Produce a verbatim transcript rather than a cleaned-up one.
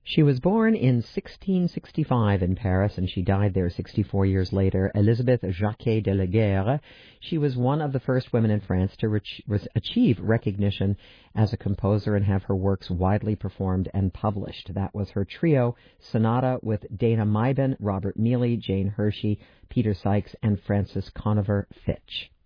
She was born in sixteen sixty-five in Paris, and she died there sixty-four years later. Elisabeth Jacquet de la Guerre. She was one of the first women in France to reach, achieve recognition as a composer and have her works widely performed and published. That was her trio sonata with Dana Meiben, Robert Neely, Jane Hershey, Peter Sykes, and Frances Conover Fitch.